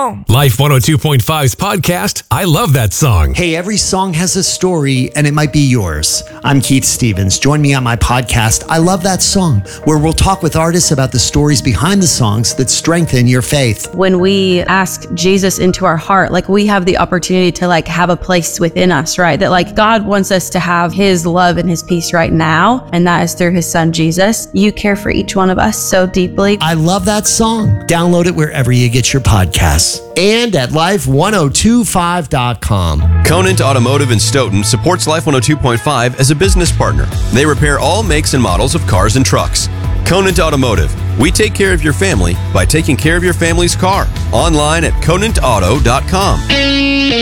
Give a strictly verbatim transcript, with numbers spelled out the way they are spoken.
song. Life one oh two point five's podcast, I Love That Song. Hey, every song has a story, and it might be yours. I'm Keith Stevens. Join me on my podcast, I Love That Song, where we'll talk with artists about the stories behind the songs that strengthen your faith. When we ask Jesus into our heart, like we have the opportunity to like have a place within us, right? That like God wants us to have his love and his peace right now, and that is through his son, Jesus. You care for each one of us so deeply. I Love That Song. Download it wherever you get your podcasts and at life ten twenty-five dot com. Conant Automotive in Stoughton supports Life one oh two point five as a business partner. They repair all makes and models of cars and trucks. Conant Automotive. We take care of your family by taking care of your family's car. Online at conant auto dot com.